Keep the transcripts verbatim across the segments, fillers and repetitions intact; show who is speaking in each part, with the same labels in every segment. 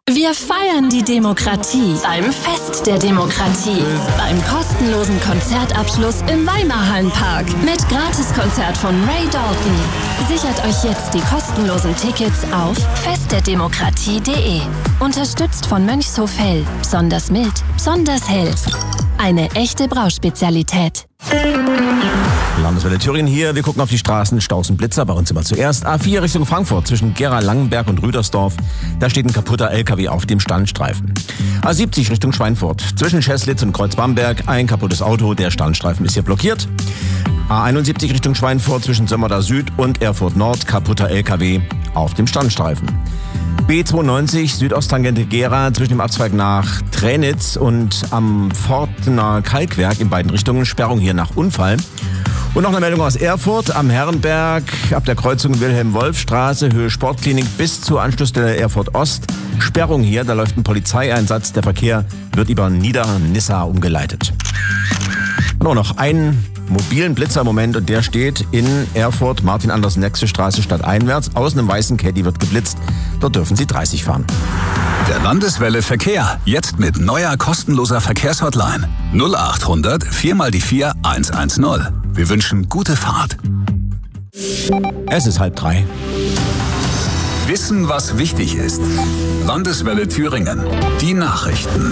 Speaker 1: Wir feiern die Demokratie beim Fest der Demokratie. Beim kostenlosen Konzertabschluss im Weimarhallenpark mit Gratiskonzert von Ray Dalton. Sichert euch jetzt die kostenlosen Tickets auf fest der demokratie punkt de. Unterstützt von Mönchshof Hell. Besonders mild, besonders hell. Eine echte Brauspezialität.
Speaker 2: Landeswelle Thüringen hier. Wir gucken auf die Straßen, Staus und Blitzer. Bei uns immer zuerst A vier Richtung Frankfurt zwischen Gera-Langenberg und Rüdersdorf. Da steht ein kaputter L K W auf dem Standstreifen. A siebzig Richtung Schweinfurt zwischen Scheßlitz und Kreuzbamberg. Ein kaputtes Auto. Der Standstreifen ist hier blockiert. A einundsiebzig Richtung Schweinfurt zwischen Sömmerda Süd und Erfurt Nord. Kaputter L K W auf dem Standstreifen. B zweiundneunzig Südosttangente Gera zwischen dem Abzweig nach Tränitz und am Pfortner Kalkwerk in beiden Richtungen. Sperrung hier nach Unfall. Und noch eine Meldung aus Erfurt am Herrenberg ab der Kreuzung Wilhelm-Wolf-Straße, Höhe Sportklinik bis zur Anschlussstelle Erfurt Ost. Sperrung hier, da läuft ein Polizeieinsatz. Der Verkehr wird über Nieder-Nissa umgeleitet. Und auch noch einen mobilen Blitzer im Moment und der steht in Erfurt, Martin-Andersen-Nexte-Straße stadteinwärts. Außen im weißen Caddy wird geblitzt. Dort dürfen Sie dreißig fahren.
Speaker 3: Der Landeswelle Verkehr. Jetzt mit neuer kostenloser Verkehrshotline. null acht hundert vier mal die vier eins eins null. Wir wünschen gute Fahrt.
Speaker 2: Es ist halb drei.
Speaker 3: Wissen, was wichtig ist. Landeswelle Thüringen. Die Nachrichten.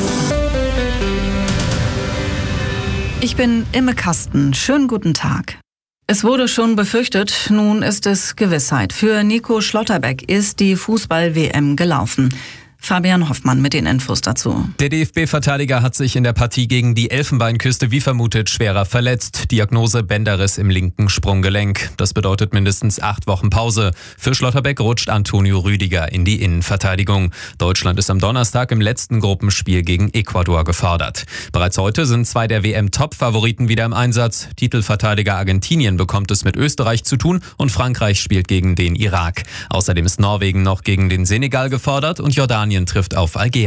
Speaker 4: Ich bin Imme Kasten. Schönen guten Tag. Es wurde schon befürchtet, nun ist es Gewissheit. Für Nico Schlotterbeck ist die Fußball-W M gelaufen. Fabian Hoffmann mit den Infos dazu.
Speaker 5: Der D F B-Verteidiger hat sich in der Partie gegen die Elfenbeinküste wie vermutet schwerer verletzt. Diagnose Bänderriss im linken Sprunggelenk. Das bedeutet mindestens acht Wochen Pause. Für Schlotterbeck rutscht Antonio Rüdiger in die Innenverteidigung. Deutschland ist am Donnerstag im letzten Gruppenspiel gegen Ecuador gefordert. Bereits heute sind zwei der W M-Top-Favoriten wieder im Einsatz. Titelverteidiger Argentinien bekommt es mit Österreich zu tun und Frankreich spielt gegen den Irak. Außerdem ist Norwegen noch gegen den Senegal gefordert und Jordanien trifft auf Algerien.